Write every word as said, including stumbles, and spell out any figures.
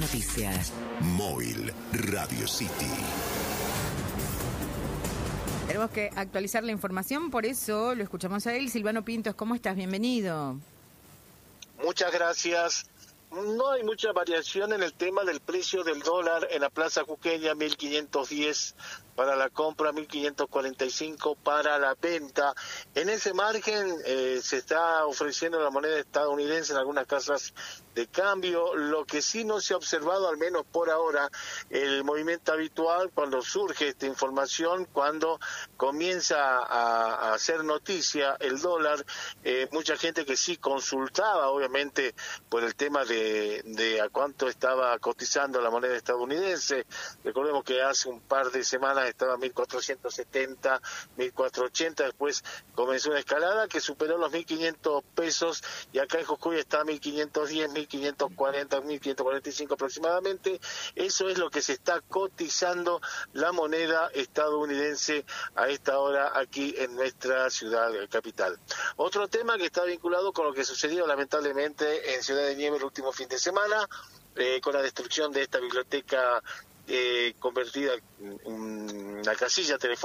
noticias. Móvil Radio City. Tenemos que actualizar la información, por eso lo escuchamos a él. Silvano Pintos, ¿cómo estás? Bienvenido. Muchas gracias. No hay mucha variación en el tema del precio del dólar en la Plaza Jujeña, mil quinientos diez para la compra, mil quinientos cuarenta y cinco para la venta. En ese margen eh, se está ofreciendo la moneda estadounidense en algunas casas de cambio. Lo que sí no se ha observado, al menos por ahora, el movimiento habitual cuando surge esta información, cuando comienza a, a hacer noticia el dólar, eh, mucha gente que sí consultaba, obviamente, por el tema de, de a cuánto estaba cotizando la moneda estadounidense. Recordemos que hace un par de semanas estaba a mil cuatrocientos setenta, mil cuatrocientos ochenta, después comenzó una escalada que superó los mil quinientos pesos y acá en Jujuy está a mil quinientos diez, mil quinientos cuarenta, mil quinientos cuarenta y cinco aproximadamente. Eso es lo que se está cotizando la moneda estadounidense a esta hora aquí en nuestra ciudad capital. Otro tema que está vinculado con lo que sucedió lamentablemente en Ciudad de Nieve el último fin de semana, eh, con la destrucción de esta biblioteca eh, convertida en una casilla telefónica